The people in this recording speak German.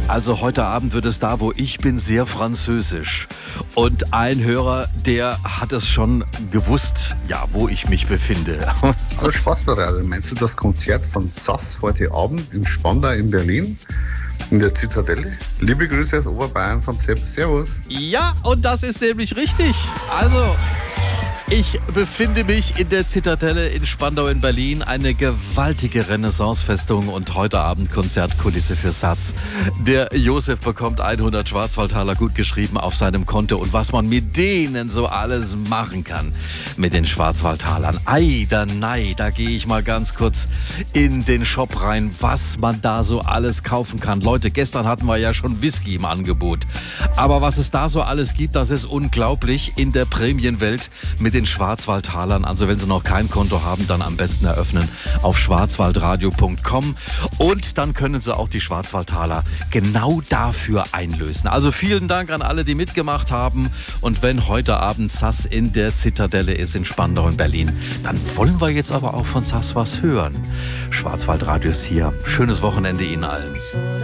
Also heute Abend wird es da, wo ich bin, sehr französisch. Und ein Hörer, der hat es schon gewusst, ja, wo ich mich befinde. Hallo Schwarzwaldradio, meinst du das Konzert von Sass heute Abend in Spandau in Berlin? In der Zitadelle? Liebe Grüße aus Oberbayern vom Sepp. Servus. Ja, und das ist nämlich richtig. Also, ich befinde mich in der Zitadelle in Spandau in Berlin. Eine gewaltige Renaissancefestung und heute Abend Konzertkulisse für Sass. Der Josef bekommt 100 Schwarzwaldtaler gut geschrieben auf seinem Konto. Und was man mit denen so alles machen kann, mit den Schwarzwaldtalern. Ei, da gehe ich mal ganz kurz in den Shop rein, was man da so alles kaufen kann. Leute, gestern hatten wir ja schon Whisky im Angebot. Aber was es da so alles gibt, das ist unglaublich in der Prämienwelt mit den Schwarzwaldtalern. Also wenn Sie noch kein Konto haben, dann am besten eröffnen auf schwarzwaldradio.com und dann können Sie auch die Schwarzwaldtaler genau dafür einlösen. Also vielen Dank an alle, die mitgemacht haben, und wenn heute Abend Sass in der Zitadelle ist in Spandau in Berlin, dann wollen wir jetzt aber auch von Sass was hören. Schwarzwaldradio ist hier. Schönes Wochenende Ihnen allen.